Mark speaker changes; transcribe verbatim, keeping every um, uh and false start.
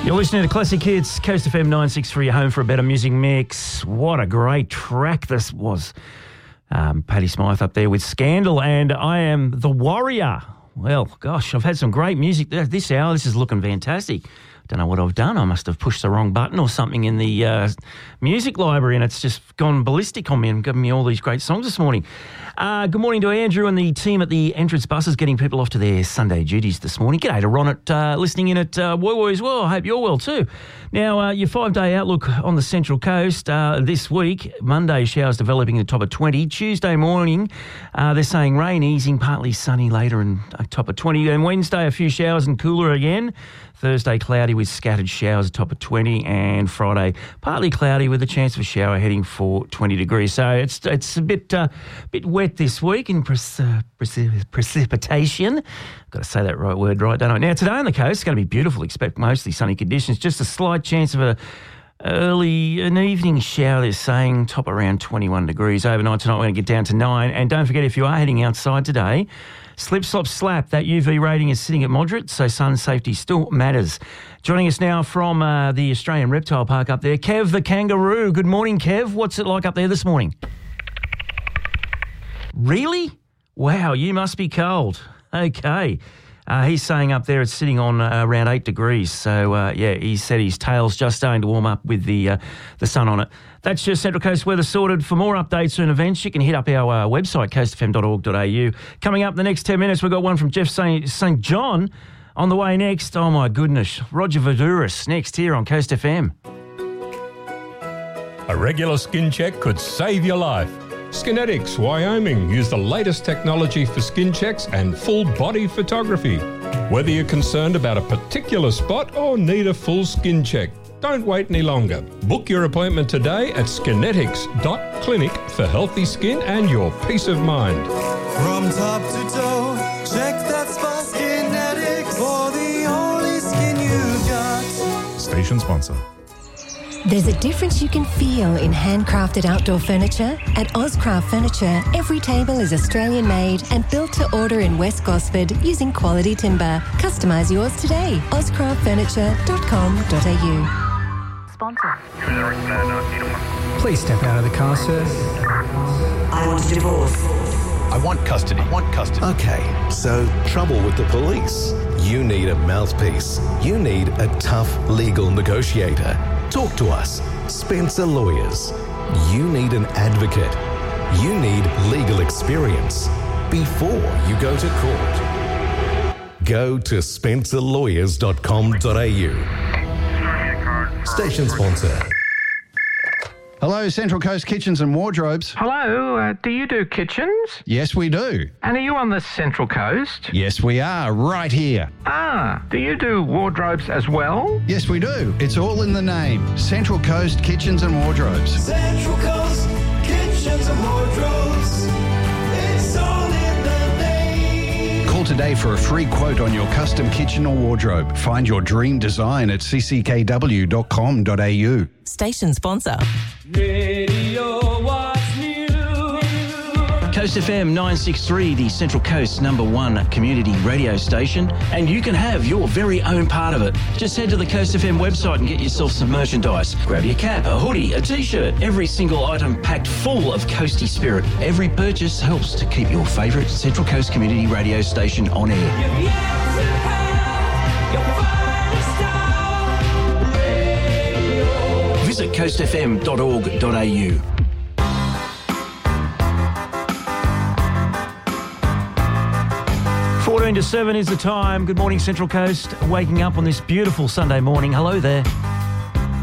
Speaker 1: You're listening to Classic Hits, Coast F M nine sixty-three, your home for a better music mix. What a great track this was. Um, Patti Smythe up there with Scandal, and I Am the Warrior. Well, gosh, I've had some great music this hour. This is looking fantastic. Don't know what I've done. I must have pushed the wrong button or something in the uh, music library, and it's just gone ballistic on me and given me all these great songs this morning. Uh, good morning to Andrew and the team at the entrance buses getting people off to their Sunday duties this morning. G'day to Ron at, uh, listening in at uh, Woy Woy as well. I hope you're well too. Now, uh, your five-day outlook on the Central Coast uh, this week. Monday, showers developing at the top of twenty. Tuesday morning, uh, they're saying rain easing, partly sunny later and uh, top of twenty. And Wednesday, a few showers and cooler again. Thursday, cloudy with scattered showers at top of twenty. And Friday, partly cloudy with a chance of a shower heading for twenty degrees. So it's it's a bit uh, bit wet this week in precip- precip- precipitation. I've got to say that right word right, don't I? Now, today on the coast, it's going to be beautiful. Expect mostly sunny conditions. Just a slight chance of a early an evening shower, they're saying, top around twenty-one degrees. Overnight tonight, we're going to get down to nine. And don't forget, if you are heading outside today, slip, slop, slap, that U V rating is sitting at moderate, so sun safety still matters. Joining us now from uh, the Australian Reptile Park up there, Kev the kangaroo. Good morning, Kev. What's it like up there this morning? Really? Wow, you must be cold. Okay. Uh, he's saying up there it's sitting on uh, around eight degrees. So, uh, yeah, he said his tail's just starting to warm up with the uh, the sun on it. That's your Central Coast weather sorted. For more updates and events, you can hit up our uh, website, coast f m dot org dot a u. Coming up in the next ten minutes, we've got one from Jeff Saint John. On the way next, oh my goodness, Roger Voudouris next here on Coast F M.
Speaker 2: A regular skin check could save your life. Skinetics, Wyoming, use the latest technology for skin checks and full body photography. Whether you're concerned about a particular spot or need a full skin check, don't wait any longer. Book your appointment today at skinetics dot clinic for healthy skin and your peace of mind.
Speaker 3: From top to toe, check that spot. Skinetics for the only skin you got.
Speaker 4: Station sponsor.
Speaker 5: There's a difference you can feel in handcrafted outdoor furniture. At Ozcraft Furniture, every table is Australian-made and built to order in West Gosford using quality timber. Customise yours today. ozcraft furniture dot com dot a u.
Speaker 6: Sponsor.
Speaker 7: Please step out of the car, sir.
Speaker 8: I want a divorce.
Speaker 9: I want custody. I want custody.
Speaker 10: Okay, so trouble with the police. You need a mouthpiece. You need a tough legal negotiator. Talk to us. Spencer Lawyers. You need an advocate. You need legal experience before you go to court. Go to spencer lawyers dot com dot a u. Station sponsor.
Speaker 11: Hello, Central Coast Kitchens and Wardrobes.
Speaker 12: Hello, uh, do you do kitchens?
Speaker 11: Yes, we do.
Speaker 12: And are you on the Central Coast?
Speaker 11: Yes, we are, right here.
Speaker 12: Ah, do you do wardrobes as well?
Speaker 11: Yes, we do. It's all in the name. Central Coast Kitchens and Wardrobes.
Speaker 3: Central Coast Kitchens and Wardrobes. It's all in the name.
Speaker 11: Call today for a free quote on your custom kitchen or wardrobe. Find your dream design at c c k w dot com dot a u.
Speaker 8: Station sponsor.
Speaker 3: Radio What's New.
Speaker 1: Coast F M nine sixty-three, the Central Coast's number one community radio station, and you can have your very own part of it. Just head to the Coast F M website and get yourself some merchandise. Grab your cap, a hoodie, a t-shirt, every single item packed full of coasty spirit. Every purchase helps to keep your favourite Central Coast community radio station on air. Visit coast f m dot org dot a u. fourteen to seven is the time. Good morning, Central Coast. Waking up on this beautiful Sunday morning. Hello there.